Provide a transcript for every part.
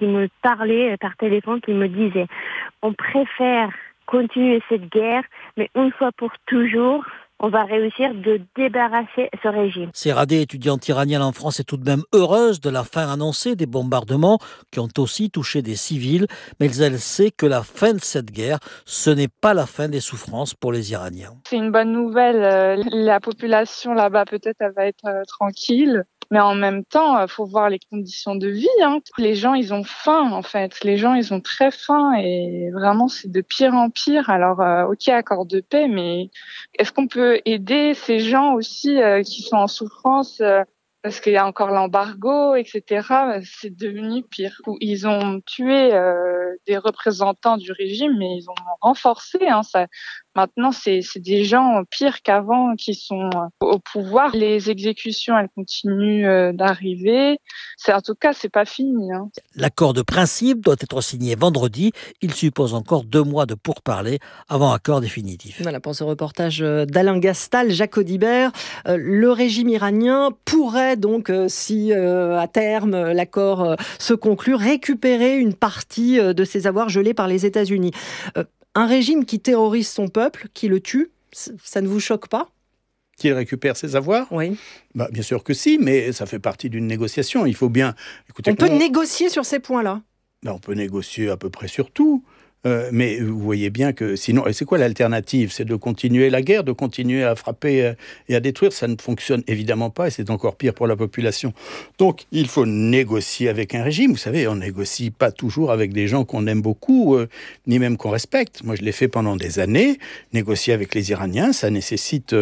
qui me parlait par téléphone, qui me disait on préfère continuer cette guerre, mais une fois pour toujours, on va réussir de débarrasser ce régime. Serradeh, étudiante iranienne en France, est tout de même heureuse de la fin annoncée des bombardements qui ont aussi touché des civils, mais elle sait que la fin de cette guerre, ce n'est pas la fin des souffrances pour les Iraniens. C'est une bonne nouvelle. La population là-bas, peut-être, elle va être tranquille. Mais en même temps, il faut voir les conditions de vie. Les gens, ils ont faim, en fait. Les gens, ils ont très faim et vraiment, c'est de pire en pire. Alors, ok, accord de paix, mais est-ce qu'on peut aider ces gens aussi qui sont en souffrance parce qu'il y a encore l'embargo, etc. C'est devenu pire. Ils ont tué des représentants du régime, mais ils ont renforcé. Ça. Maintenant, c'est des gens pires qu'avant qui sont au pouvoir. Les exécutions, elles continuent d'arriver. En tout cas, c'est pas fini. L'accord de principe doit être signé vendredi. Il suppose encore 2 mois de pourparlers avant accord définitif. Voilà pour ce reportage d'Alain Gastal, Jacques Audibert. Le régime iranien pourrait donc, si à terme l'accord se conclut, récupérer une partie de ses avoirs gelés par les États-Unis. Un régime qui terrorise son peuple, qui le tue, ça ne vous choque pas ? Qu'il récupère ses avoirs ? Oui. Bien sûr que si, mais ça fait partie d'une négociation. Il faut bien... On peut négocier sur ces points-là ? On peut négocier à peu près sur tout. Mais vous voyez bien que sinon, c'est quoi l'alternative ? C'est de continuer la guerre, de continuer à frapper et à détruire. Ça ne fonctionne évidemment pas et c'est encore pire pour la population. Donc, il faut négocier avec un régime. Vous savez, on négocie pas toujours avec des gens qu'on aime beaucoup, ni même qu'on respecte. Moi, je l'ai fait pendant des années. Négocier avec les Iraniens, ça nécessite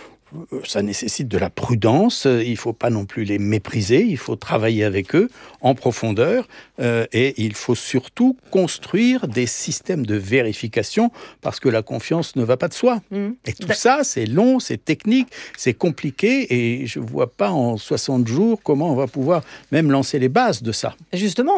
de la prudence, il ne faut pas non plus les mépriser, il faut travailler avec eux en profondeur et il faut surtout construire des systèmes de vérification parce que la confiance ne va pas de soi. Et tout ça, c'est long, c'est technique, c'est compliqué et je ne vois pas en 60 jours comment on va pouvoir même lancer les bases de ça. Justement,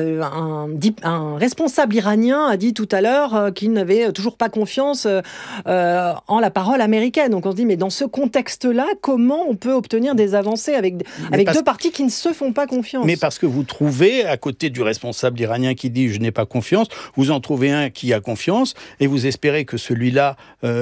un responsable iranien a dit tout à l'heure qu'il n'avait toujours pas confiance en la parole américaine. Donc on se dit, mais dans ce contexte-là, comment on peut obtenir des avancées avec deux partis qui ne se font pas confiance ? Mais parce que vous trouvez, à côté du responsable iranien qui dit « je n'ai pas confiance », vous en trouvez un qui a confiance et vous espérez que celui-là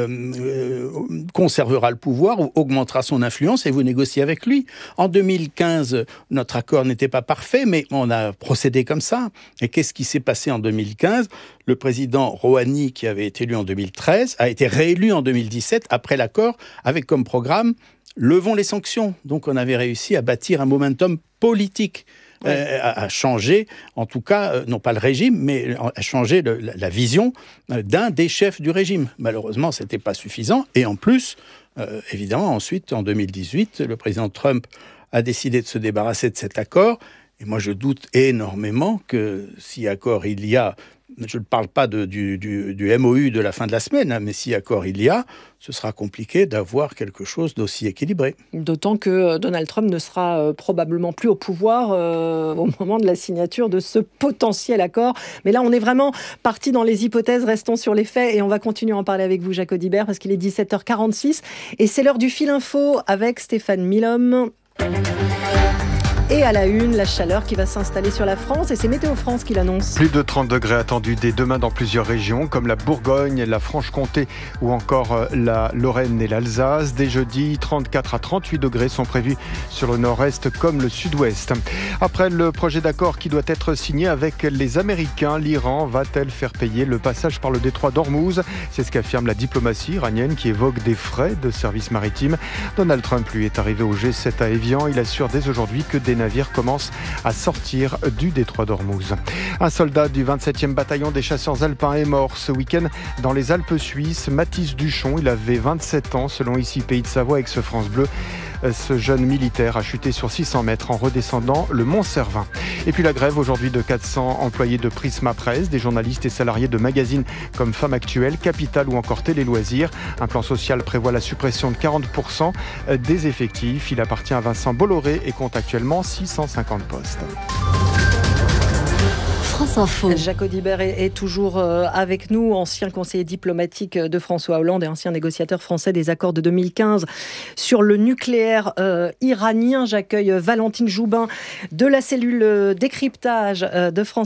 conservera le pouvoir ou augmentera son influence et vous négociez avec lui. En 2015, notre accord n'était pas parfait, mais on a procédé comme ça. Et qu'est-ce qui s'est passé en 2015 ? Le président Rouhani, qui avait été élu en 2013, a été réélu en 2017 après l'accord avec comme programme « Levons les sanctions ». Donc on avait réussi à bâtir un momentum politique, à changer, en tout cas, non pas le régime, mais à changer la vision d'un des chefs du régime. Malheureusement, ce n'était pas suffisant. Et en plus, évidemment, ensuite, en 2018, le président Trump a décidé de se débarrasser de cet accord. Et moi, je doute énormément que si accord il y a, je ne parle pas du MOU de la fin de la semaine, mais si accord il y a, ce sera compliqué d'avoir quelque chose d'aussi équilibré. D'autant que Donald Trump ne sera probablement plus au pouvoir au moment de la signature de ce potentiel accord. Mais là, on est vraiment parti dans les hypothèses, restons sur les faits et on va continuer à en parler avec vous, Jacques Audibert, parce qu'il est 17h46 et c'est l'heure du fil info avec Stéphane Milhomme. Et à la une, la chaleur qui va s'installer sur la France et c'est Météo France qui l'annonce. Plus de 30 degrés attendus dès demain dans plusieurs régions comme la Bourgogne, la Franche-Comté ou encore la Lorraine et l'Alsace. Dès jeudi, 34 à 38 degrés sont prévus sur le nord-est comme le sud-ouest. Après le projet d'accord qui doit être signé avec les Américains, l'Iran va-t-elle faire payer le passage par le détroit d'Ormuz ? C'est ce qu'affirme la diplomatie iranienne qui évoque des frais de service maritime. Donald Trump, lui, est arrivé au G7 à Évian. Il assure dès aujourd'hui que des navires commencent à sortir du détroit d'Ormuz. Un soldat du 27e bataillon des chasseurs alpins est mort ce week-end dans les Alpes suisses. Mathis Duchon, il avait 27 ans selon ici Pays de Savoie avec ce France Bleu. Ce jeune militaire a chuté sur 600 mètres en redescendant le Mont Cervin. Et puis la grève aujourd'hui de 400 employés de Prisma Presse, des journalistes et salariés de magazines comme Femmes Actuelles, Capital ou encore Télé Loisirs. Un plan social prévoit la suppression de 40% des effectifs. Il appartient à Vincent Bolloré et compte actuellement 650 postes. France Info. Jacques Audibert est toujours avec nous, ancien conseiller diplomatique de François Hollande et ancien négociateur français des accords de 2015 sur le nucléaire iranien. J'accueille Valentine Joubin de la cellule décryptage de France